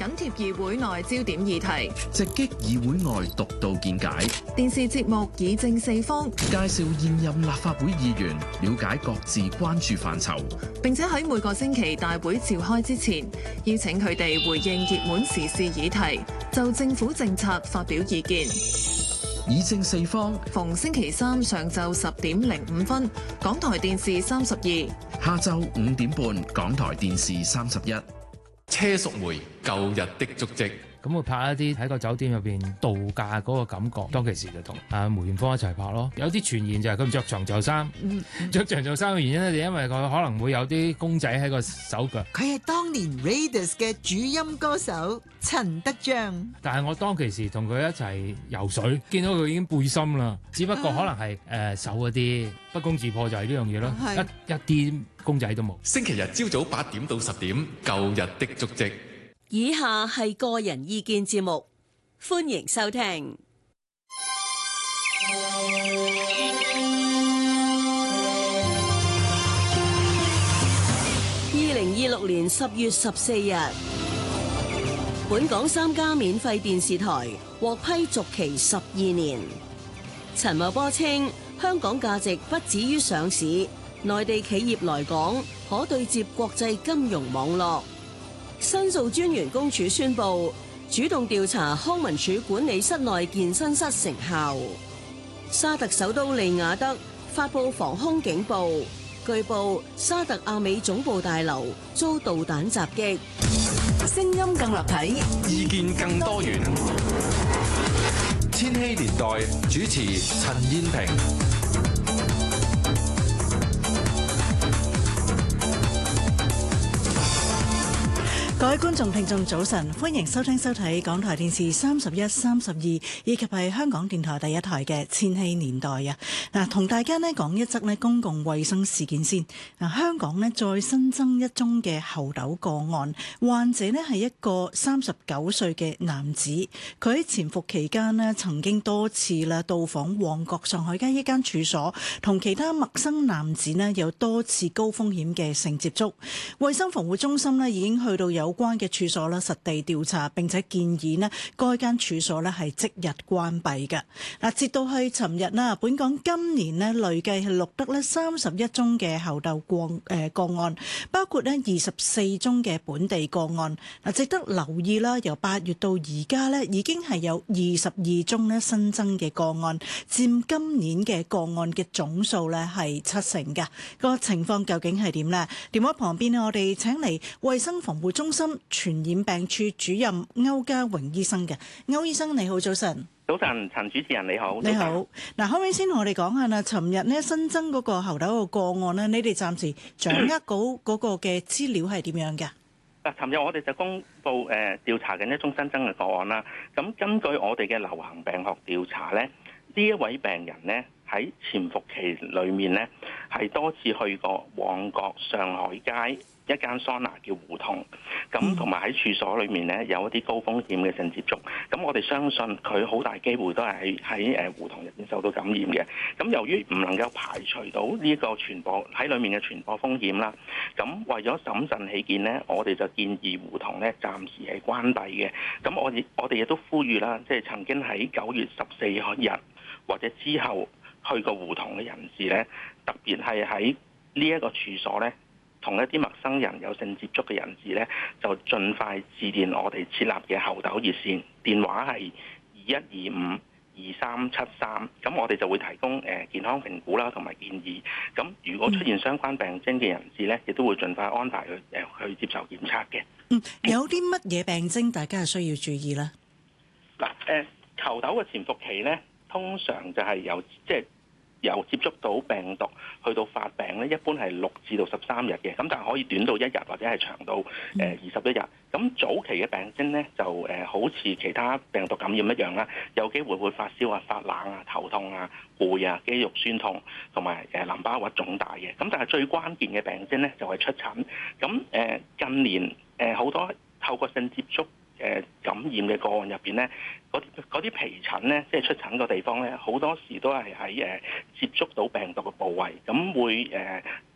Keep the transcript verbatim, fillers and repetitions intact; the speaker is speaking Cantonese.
緊貼議會內焦點議題， 直擊議會外獨到見解。 電視節目議政四方， 介紹現任立法會議員，了解各自關注範疇， 並且喺每個星期大會召開之前，邀請佢哋回應熱門時事議題，就政府政策發表意見。 議政四方， 逢星期三上晝十點零五分，港台電視三十二； 下晝五點半，港台電視三十一。 車淑梅舊日的足跡。 咁會拍一啲喺個酒店入邊度假嗰個感覺，當其時就同阿梅艷芳一齊拍咯。有啲傳言就係佢着長袖衫，着長袖衫嘅原因咧就因為佢可能會有啲公仔喺個手腳。 佢係當年 Raiders 嘅主音歌手陳德章。 但係我當其時同佢一齊游水，見到佢已經背心啦，只不過可能係誒瘦一啲，不攻自破就係呢樣嘢咯，一一啲公仔都冇。 星期日朝早八點到十點，舊日的足跡。 以下係個人意見節目，歡迎收聽。二零二六年十月十四日，本港三家免費電視台獲批續期十二年。陳茂波稱，香港價值不止於上市，內地企業來港可對接國際金融網絡。申訴專員公署宣布主動調查康文署管理室內健身室成效。沙特首都利雅得發布防空警報，據報沙特阿美總部大樓遭導彈襲擊。 聲音更立體， 意見更多元。千禧年代主持陳燕萍。 各位觀眾聽眾早晨，歡迎收聽收睇港台電視三十一、三十二以及係香港電台第一台嘅千禧年代啊！嗱，同大家呢講一則呢公共衛生事件先。嗱，香港呢再新增一宗嘅猴痘個案，患者呢係一個三十九歲嘅男子，佢喺潛伏期間呢曾經多次啦到訪旺角上海街一間處所，同其他陌生男子呢有多次高風險嘅性接觸。衛生防護中心呢已經去到有有關嘅處所咧，實地調查，並且建議咧，該間處所咧係即日關閉嘅。嗱，截到去尋日啦，本港今年咧累計係錄得咧三十一宗嘅猴痘個誒個案，包括咧二十四宗嘅本地個案。嗱，值得留意啦，由八月到而家咧，已經係有二十二宗咧新增嘅個案，佔今年嘅個案嘅總數咧係七成嘅。個情況究竟係點呢？電話旁邊咧，我哋請嚟衛生防護中心傳染病處主任歐家榮醫生嘅。歐醫生你好，早晨。 早晨，陳主持人你好。 你好。嗱，可唔可以先同我哋講下啦？尋日呢新增嗰個猴痘個個案呢，你哋暫時掌握到嗰個嘅資料係點樣嘅？ 嗱，尋日我哋就公布誒、呃、調查緊一宗新增嘅個案啦。咁根據我哋嘅流行病學調查咧，呢一位病人呢喺潛伏期裏面呢係多次去過旺角上海街一間桑拿叫胡同，咁同埋喺處所裏面咧有一啲高風險嘅性接觸，咁我哋相信佢好大機會都係喺喺誒胡同入邊受到感染嘅。咁由於唔能夠排除到呢個傳播喺裏面嘅傳播風險啦，咁為咗審慎起見咧，我哋就建議胡同咧暫時係關閉嘅。咁我哋我哋亦都呼籲啦，即係曾經喺九月十四日或者之後去過胡同嘅人士咧，特別係喺呢一個處所咧，同一啲陌生人有性接觸嘅人士咧，就盡快致電我哋設立嘅猴痘熱線，電話係二一二五二三七三。咁我哋就會提供誒健康評估啦，同埋建議。咁如果出現相關病徵嘅人士咧，亦都會盡快安排佢誒去接受檢測嘅。 嗯，有啲乜嘢病徵大家係需要注意咧？ 嗱，誒猴痘嘅潛伏期咧，通常就係由即係。由接觸到病毒去到發病咧，一般係六至到十三日嘅，咁但係可以短到一日或者係長到誒二十一日。咁早期嘅病徵咧就誒、呃、好似其他病毒感染一樣啦，有機會會發燒啊、發冷啊、頭痛啊、攰啊、肌肉酸痛同埋誒淋巴核腫大嘅。咁但係最關鍵嘅病徵咧就係、是、出疹。咁誒、呃、近年誒好、呃、多透過性接觸誒感染嘅個案入邊咧，嗰啲啲皮疹咧，即係出疹個地方咧，好多時都係喺誒接觸到病毒嘅部位，咁會誒